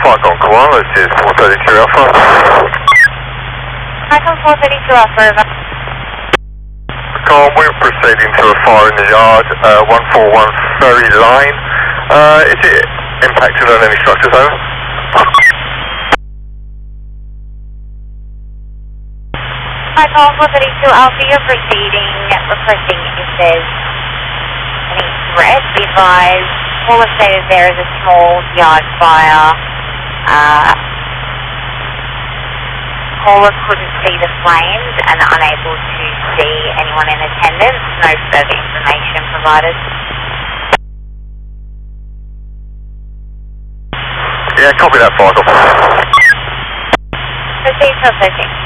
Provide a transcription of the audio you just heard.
Alpha, Icon Koala, this is 432 Alpha. Icon 432 Alpha, over. We're proceeding to a fire in the yard, 141 Ferry Line. Is it impacted on any structures, over? Icon 432 Alpha, you're proceeding, requesting if there's any threat, be advised. All I've stated there is a small yard fire. Caller couldn't see the flames and unable to see anyone in attendance. No further information provided. Yeah, copy that, Fargo. Proceed to 13.